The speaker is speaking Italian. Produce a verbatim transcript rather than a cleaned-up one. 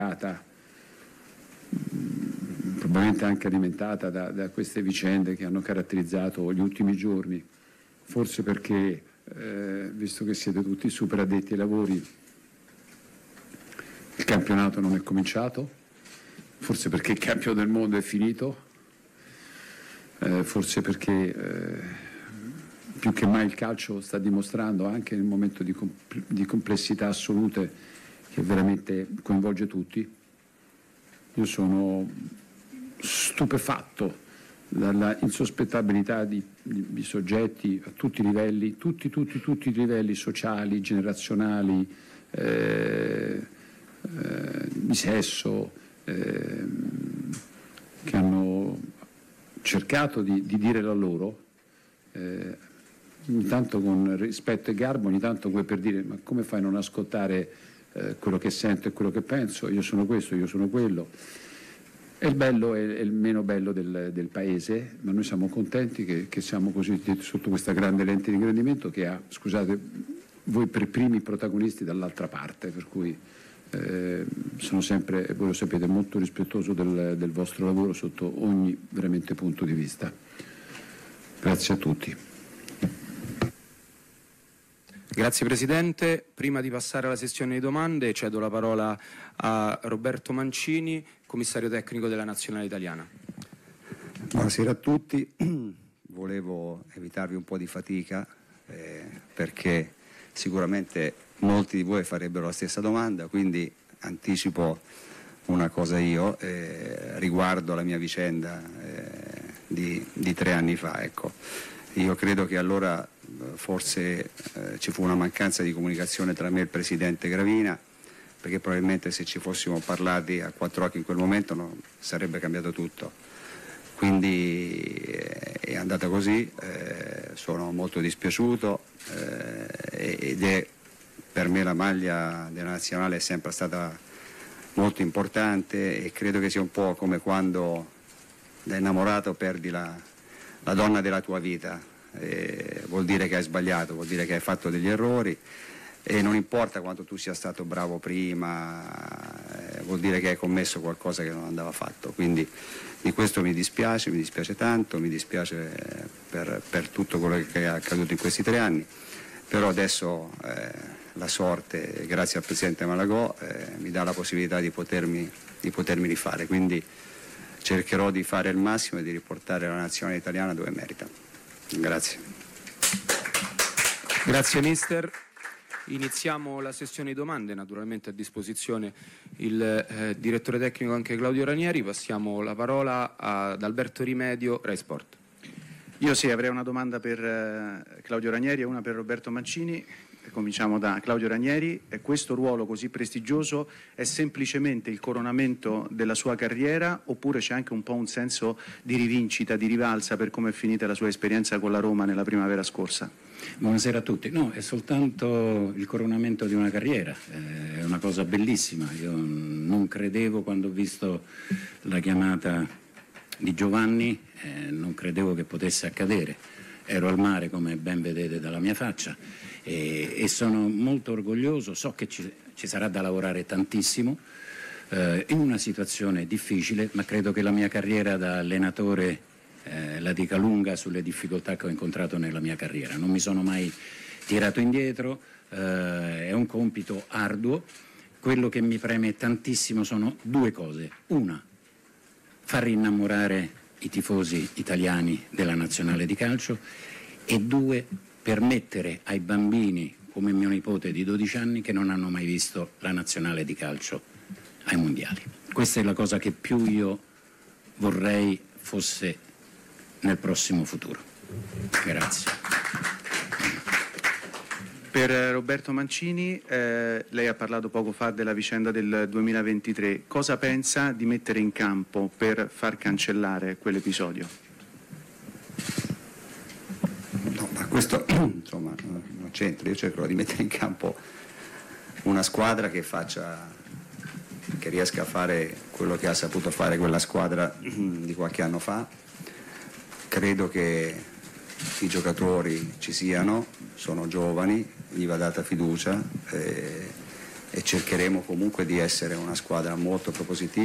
probabilmente anche alimentata da, da queste vicende che hanno caratterizzato gli ultimi giorni, forse perché, eh, visto che siete tutti super addetti ai lavori, il campionato non è cominciato, forse perché il campionato del mondo è finito, eh, forse perché eh, più che mai il calcio sta dimostrando, anche nel momento di, compl- di complessità assolute, che veramente coinvolge tutti. Io sono stupefatto dalla insospettabilità di, di, di soggetti a tutti i livelli, tutti, tutti, tutti i livelli sociali, generazionali, eh, eh, di sesso, eh, che hanno cercato di, di dire la loro, eh, ogni tanto con rispetto e garbo, ogni tanto come per dire: ma come fai a non ascoltare eh, quello che sento e quello che penso? Io sono questo, io sono quello. E il bello è, è il meno bello del, del paese, ma noi siamo contenti che, che siamo così sotto questa grande lente di ingrandimento che ha, scusate, voi per primi protagonisti dall'altra parte, per cui eh, sono sempre, e voi lo sapete, molto rispettoso del, del vostro lavoro sotto ogni veramente punto di vista. Grazie a tutti. Grazie Presidente. Prima di passare alla sessione di domande cedo la parola a Roberto Mancini, commissario tecnico della Nazionale Italiana. Buonasera a tutti. Volevo evitarvi un po' di fatica eh, perché sicuramente molti di voi farebbero la stessa domanda, quindi anticipo una cosa io eh, riguardo alla mia vicenda eh, di, di tre anni fa. Ecco. Io credo che allora forse eh, ci fu una mancanza di comunicazione tra me e il Presidente Gravina, perché probabilmente se ci fossimo parlati a quattro occhi in quel momento non sarebbe cambiato tutto. Quindi eh, è andata così, eh, sono molto dispiaciuto eh, ed è per me la maglia della Nazionale è sempre stata molto importante e credo che sia un po' come quando da innamorato perdi la, la donna della tua vita, eh, vuol dire che hai sbagliato, vuol dire che hai fatto degli errori e non importa quanto tu sia stato bravo prima, eh, vuol dire che hai commesso qualcosa che non andava fatto, quindi di questo mi dispiace, mi dispiace tanto, mi dispiace per, per tutto quello che è accaduto in questi tre anni, però adesso eh, la sorte, grazie al Presidente Malagò, eh, mi dà la possibilità di potermi, di potermi rifare, quindi cercherò di fare il massimo e di riportare la nazionale italiana dove merita. Grazie. Grazie mister. Iniziamo la sessione di domande, naturalmente a disposizione il eh, direttore tecnico anche Claudio Ranieri. Passiamo la parola ad Alberto Rimedio, Rai Sport. Io sì, avrei una domanda per eh, Claudio Ranieri e una per Roberto Mancini. Cominciamo da Claudio Ranieri. Questo ruolo così prestigioso è semplicemente il coronamento della sua carriera oppure c'è anche un po' un senso di rivincita, di rivalsa per come è finita la sua esperienza con la Roma nella primavera scorsa? Buonasera a tutti. No, è soltanto il coronamento di una carriera, è una cosa bellissima. Io non credevo quando ho visto la chiamata di Giovanni, eh, non credevo che potesse accadere. Ero al mare, come ben vedete dalla mia faccia, e, e sono molto orgoglioso. So che ci, ci sarà da lavorare tantissimo eh, in una situazione difficile, ma credo che la mia carriera da allenatore Eh, la dica lunga sulle difficoltà che ho incontrato nella mia carriera. Non mi sono mai tirato indietro, eh, è un compito arduo. Quello che mi preme tantissimo sono due cose: una, far innamorare i tifosi italiani della nazionale di calcio, e due, permettere ai bambini come mio nipote di dodici anni che non hanno mai visto la nazionale di calcio ai mondiali. Questa è la cosa che più io vorrei fosse nel prossimo futuro. Grazie. Per Roberto Mancini, eh, lei ha parlato poco fa della vicenda del duemilaventitré. Cosa pensa di mettere in campo per far cancellare quell'episodio? No, ma questo insomma non c'entra. Io cercherò di mettere in campo una squadra che faccia, che riesca a fare quello che ha saputo fare quella squadra di qualche anno fa. Credo che i giocatori ci siano, sono giovani, gli va data fiducia, eh, e cercheremo comunque di essere una squadra molto propositiva.